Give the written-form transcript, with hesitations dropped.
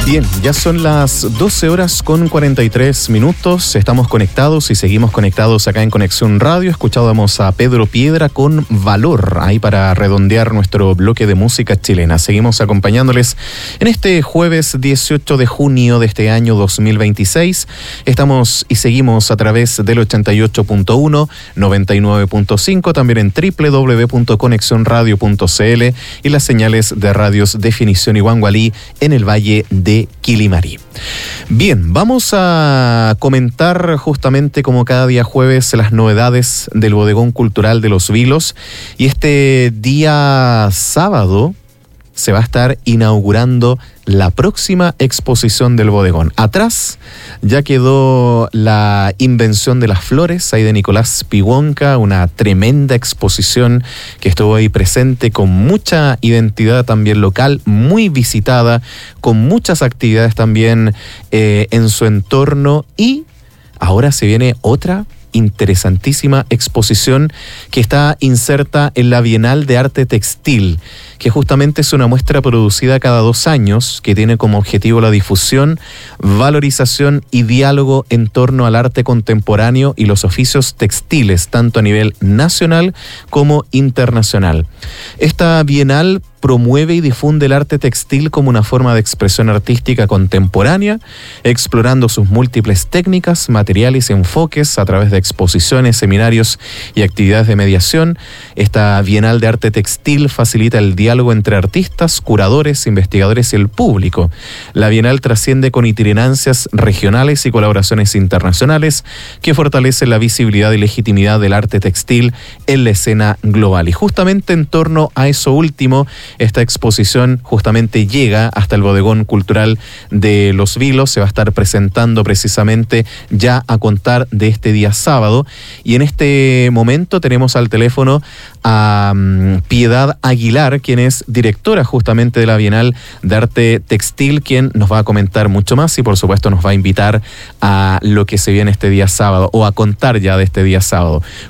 Bien, ya son las 12 horas con 43 minutos. Estamos conectados y seguimos conectados acá en Conexión Radio. Escuchábamos a Pedro Piedra con Valor, ahí para redondear nuestro bloque de música chilena. Seguimos acompañándoles en este jueves 18 de junio de este año 2026. Estamos y seguimos a través del 88.1, 99.5, también en www.conexionradio.cl y las señales de radios Definición Iguangualí en el Valle de Quilimarí. Bien, vamos a comentar justamente como cada día jueves las novedades del Bodegón Cultural de Los Vilos, y este día sábado se va a estar inaugurando la próxima exposición del bodegón. Atrás ya quedó la invención de las flores, ahí de Nicolás Piwonka, una tremenda exposición que estuvo ahí presente con mucha identidad también local, muy visitada, con muchas actividades también en su entorno, y ahora se viene otra interesantísima exposición que está inserta en la Bienal de Arte Textil, que justamente es una muestra producida cada 2 años que tiene como objetivo la difusión, valorización y diálogo en torno al arte contemporáneo y los oficios textiles, tanto a nivel nacional como internacional. Esta bienal promueve y difunde el arte textil como una forma de expresión artística contemporánea, explorando sus múltiples técnicas, materiales y enfoques a través de exposiciones, seminarios y actividades de mediación. Esta Bienal de Arte Textil facilita el diálogo entre artistas, curadores, investigadores y el público. La Bienal trasciende con itinerancias regionales y colaboraciones internacionales que fortalecen la visibilidad y legitimidad del arte textil en la escena global. Y justamente en torno a eso último, esta exposición justamente llega hasta el Bodegón Cultural de Los Vilos. Se va a estar presentando precisamente ya a contar de este día sábado. Y en este momento tenemos al teléfono a Piedad Aguilar, quien es directora justamente de la Bienal de Arte Textil, quien nos va a comentar mucho más y por supuesto nos va a invitar a lo que se viene este día sábado, o a contar ya de este día sábado.